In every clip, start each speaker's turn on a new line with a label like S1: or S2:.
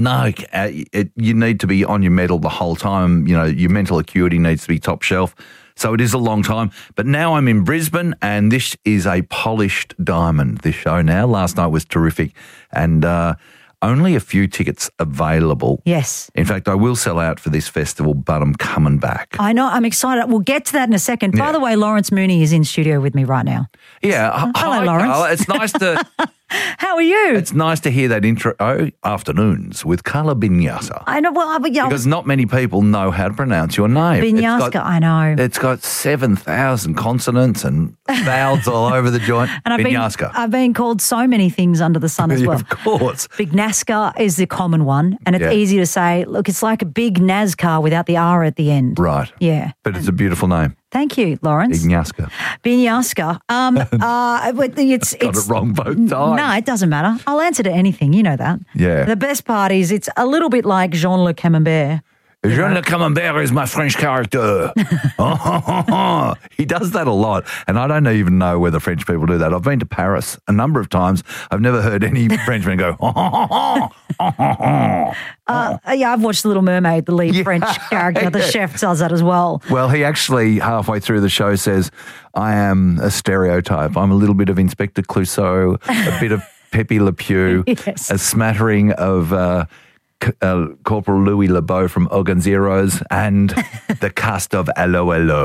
S1: No, you need to be on your mettle the whole time. You know, your mental acuity needs to be top shelf. So it is a long time. But now I'm in Brisbane and this is a polished diamond, this show now. Last night was terrific and only a few tickets available.
S2: Yes.
S1: In fact, I will sell out for this festival, but I'm coming back.
S2: I know. I'm excited. We'll get to that in a second.
S1: Yeah.
S2: By the way, Lawrence Mooney is in studio with me right now.
S1: Yeah.
S2: Hello,
S1: Hi,
S2: Lawrence.
S1: Carla. It's nice to...
S2: How are you?
S1: It's nice to hear that intro. Afternoons with Carla Binyasa.
S2: I know. Well,
S1: Because not many people know how to pronounce your name.
S2: Binyasa, I know.
S1: It's got 7,000 consonants and vowels all over the joint.
S2: And
S1: Binyasa.
S2: I've been called so many things under the sun as well.
S1: Of course.
S2: Big NASCAR is the common one, and it's easy to say, look, it's like a big NASCAR without the R at the end.
S1: Right.
S2: Yeah.
S1: But it's a beautiful name.
S2: Thank you, Lawrence.
S1: Binyasa.
S2: Binyasa. It's
S1: Got it wrong both times.
S2: No, it doesn't matter. I'll answer to anything. You know that.
S1: Yeah.
S2: The best part is it's a little bit like Jean Le Camembert.
S1: Jean Le Camembert is my French character. He does that a lot. And I don't even know whether French people do that. I've been to Paris a number of times. I've never heard any Frenchman go,
S2: Yeah, I've watched The Little Mermaid, the lead French character. The chef does that as well.
S1: Well, he actually, halfway through the show, says, I am a stereotype. I'm a little bit of Inspector Clouseau, a bit of Pepe Le Pew,
S2: Yes.
S1: a smattering of Corporal Louis Lebeau from Organzeros and the cast of Allo Allo.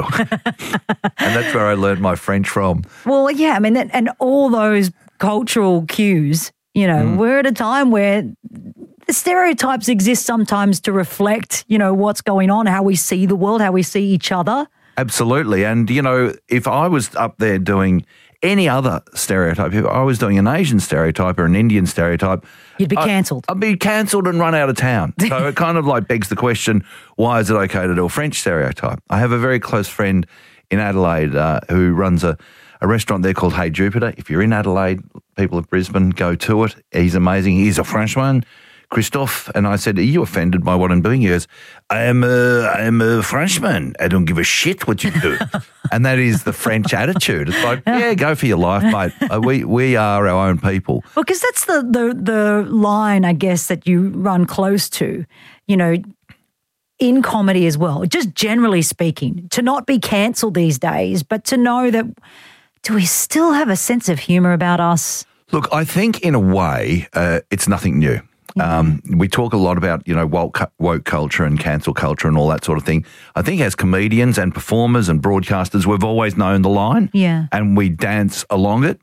S1: And that's where I learned my French from.
S2: Well, yeah, I mean, and all those cultural cues, you know, we're at a time where the stereotypes exist sometimes to reflect, you know, what's going on, how we see the world, how we see each other.
S1: Absolutely. And, you know, if I was up there doing any other stereotype, if I was doing an Asian stereotype or an Indian stereotype,
S2: You'd be cancelled.
S1: I'd be cancelled and run out of town. So it kind of like begs the question, why is it okay to do a French stereotype? I have a very close friend in Adelaide who runs a restaurant there called Hey Jupiter. If you're in Adelaide, people of Brisbane, go to it. He's amazing. He's a Frenchman. Christophe, and I said, are you offended by what I'm doing? He goes, I am a Frenchman. I don't give a shit what you do. And that is the French attitude. It's like, yeah, go for your life, mate. We are our own people.
S2: Well, because that's the line, I guess, that you run close to, you know, in comedy as well, just generally speaking, to not be cancelled these days, but to know that, do we still have a sense of humour about us?
S1: Look, I think in a way it's nothing new. We talk a lot about, you know, woke culture and cancel culture and all that sort of thing. I think as comedians and performers and broadcasters, we've always known the line.
S2: Yeah.
S1: And we dance along it.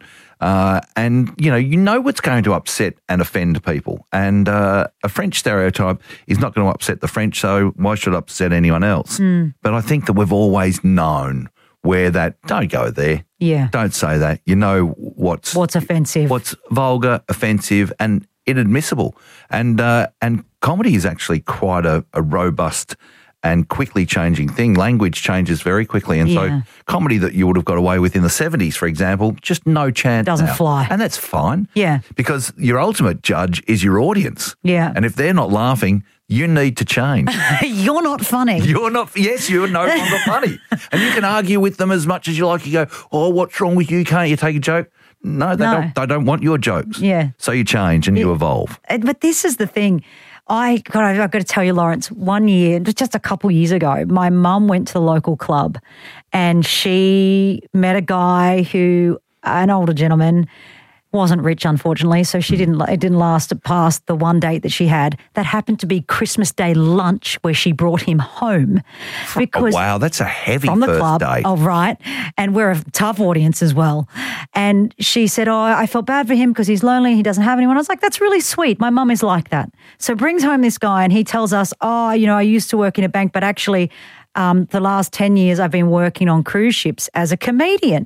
S1: And, you know what's going to upset and offend people. And a French stereotype is not going to upset the French, so why should it upset anyone else? But I think that we've always known where that, don't go there.
S2: Yeah.
S1: Don't say that. You know what's
S2: offensive.
S1: What's vulgar, offensive and inadmissible. And comedy is actually quite a robust and quickly changing thing. Language changes very quickly. And so comedy that you would have got away with in the 70s, for example, just no chance
S2: Doesn't
S1: now.
S2: fly.
S1: And that's fine.
S2: Yeah.
S1: Because your ultimate judge is your audience.
S2: Yeah.
S1: And if they're not laughing, you need to change.
S2: You're not funny.
S1: You're no longer funny. And you can argue with them as much as you like. You go, oh, what's wrong with you? Can't you take a joke? No, they don't want your jokes.
S2: Yeah.
S1: So you change and you evolve.
S2: But this is the thing. I've got to tell you, Lawrence, one year, just a couple years ago, my mum went to the local club and she met a guy an older gentleman, wasn't rich, unfortunately, so it didn't last past the one date that she had. That happened to be Christmas Day lunch where she brought him home. Because
S1: wow, that's a heavy
S2: from the
S1: first
S2: club.
S1: date.
S2: Oh, right. And we're a tough audience as well. And she said, I felt bad for him because he's lonely. He doesn't have anyone. I was like, that's really sweet. My mum is like that. So brings home this guy and he tells us, I used to work in a bank, but actually the last 10 years I've been working on cruise ships as a comedian.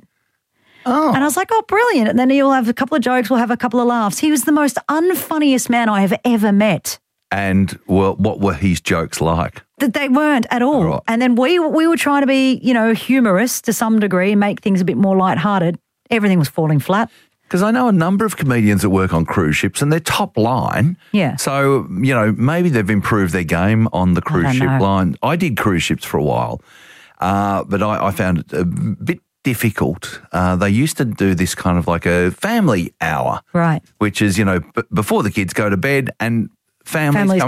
S1: Oh.
S2: And I was like, oh, brilliant. And then he'll have a couple of jokes, we'll have a couple of laughs. He was the most unfunniest man I have ever met.
S1: And what were his jokes like?
S2: That they weren't at all.
S1: Right.
S2: And then we were trying to be, humorous to some degree and make things a bit more lighthearted. Everything was falling flat.
S1: Because I know a number of comedians that work on cruise ships and they're top line.
S2: Yeah.
S1: So, maybe they've improved their game on the cruise ship line. I did cruise ships for a while, but I found it a bit difficult. They used to do this kind of like a family hour.
S2: Right.
S1: Which is, before the kids go to bed and families
S2: Families